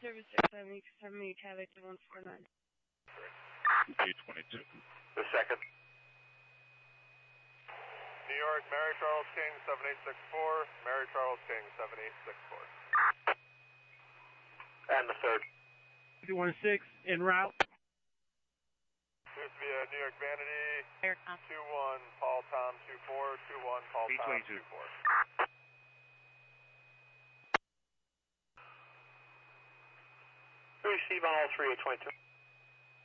Service 670, Cali 2149. B-22. The second. New York, Mary Charles King 7864, Mary Charles King 7864. And the third. 216 en route. Appears to be a New York Vanity. 21 Paul Tom 24, 21 Paul Tom 24. Receive on all 3822.